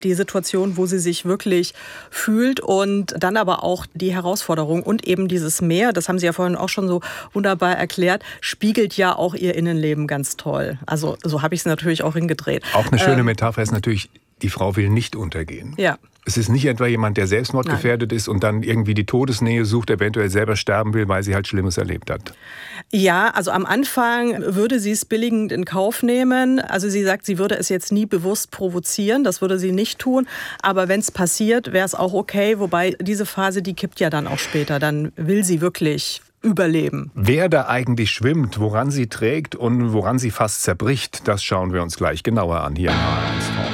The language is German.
die Situation, wo sie sich wirklich fühlt und dann aber auch die Herausforderung und eben dieses Meer, das haben Sie ja vorhin auch schon so wunderbar erklärt, spiegelt ja auch ihr Innenleben ganz toll. Also so habe ich es natürlich auch hingedreht. Auch eine schöne Metapher ist natürlich, die Frau will nicht untergehen. Ja. Es ist nicht etwa jemand, der selbstmordgefährdet ist und dann irgendwie die Todesnähe sucht, eventuell selber sterben will, weil sie halt Schlimmes erlebt hat. Ja, also am Anfang würde sie es billigend in Kauf nehmen. Also sie sagt, sie würde es jetzt nie bewusst provozieren, das würde sie nicht tun. Aber wenn es passiert, wäre es auch okay. Wobei diese Phase, die kippt ja dann auch später. Dann will sie wirklich überleben. Wer da eigentlich schwimmt, woran sie trägt und woran sie fast zerbricht, das schauen wir uns gleich genauer an hier in HR1.